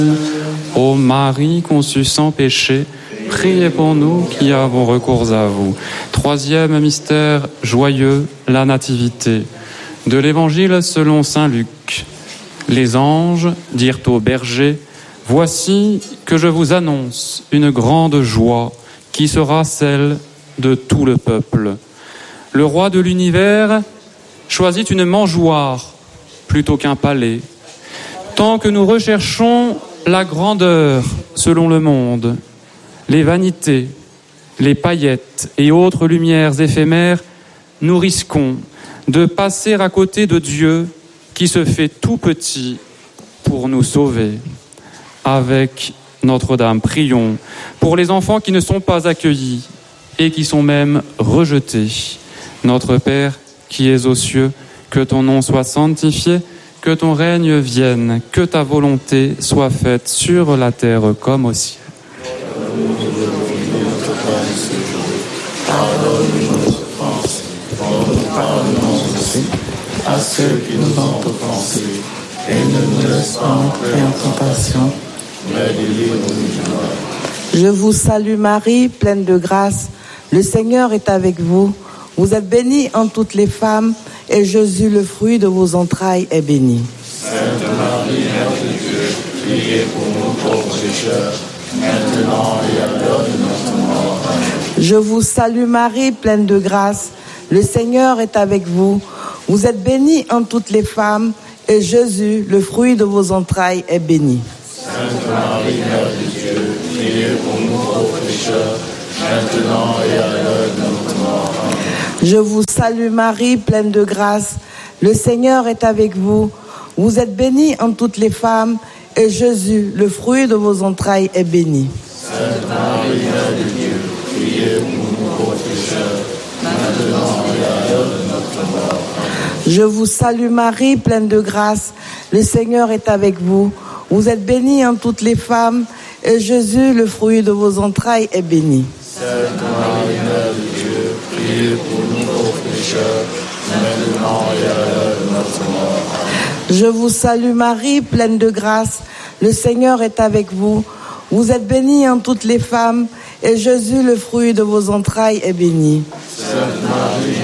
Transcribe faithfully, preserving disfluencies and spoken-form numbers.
Ô Marie conçue sans péché, priez pour nous qui avons recours à vous. Troisième mystère joyeux, la nativité. De l'Évangile selon saint Luc. Les anges dirent aux bergers, « Voici que je vous annonce une grande joie qui sera celle de tout le peuple. Le roi de l'univers choisit une mangeoire plutôt qu'un palais. Tant que nous recherchons la grandeur selon le monde, les vanités, les paillettes et autres lumières éphémères, nous risquons de passer à côté de Dieu qui se fait tout petit pour nous sauver. Avec Notre-Dame, prions pour les enfants qui ne sont pas accueillis et qui sont même rejetés. Notre Père qui es aux cieux, que ton nom soit sanctifié, que ton règne vienne, que ta volonté soit faite sur la terre comme au ciel. Pardonne-nous nos offenses, comme nous pardonnons aussi à ceux qui nous ont offensés, et ne nous laisse pas entrer en tentation, mais délivre-nous du mal. Je vous salue Marie, pleine de grâce, le Seigneur est avec vous. Vous êtes bénie en toutes les femmes, et Jésus, le fruit de vos entrailles, est béni. Sainte Marie, Mère de Dieu, priez pour nous pauvres pécheurs, maintenant et à l'heure de notre mort. Amen. Je vous salue Marie, pleine de grâce, le Seigneur est avec vous. Vous êtes bénie en toutes les femmes, et Jésus, le fruit de vos entrailles, est béni. Sainte Marie, Mère de Dieu, priez pour nous pauvres pécheurs, maintenant et à l'heure de notre mort. Amen. Je vous salue Marie, pleine de grâce, le Seigneur est avec vous. Vous êtes bénie en toutes les femmes, et Jésus, le fruit de vos entrailles, est béni. Sainte Marie, Mère de Dieu, priez pour nous pauvres pécheurs, maintenant et à l'heure de notre mort. Amen. Je vous salue Marie, pleine de grâce, le Seigneur est avec vous. Vous êtes bénie en toutes les femmes, et Jésus, le fruit de vos entrailles, est béni. Sainte Marie, Mère de Dieu, priez pour nous pauvres pécheurs, maintenant et à l'heure de notre mort. Amen. Je vous salue Marie, pleine de grâce, le Seigneur est avec vous. Vous êtes bénie en toutes les femmes, et Jésus, le fruit de vos entrailles, est béni. Sainte Marie,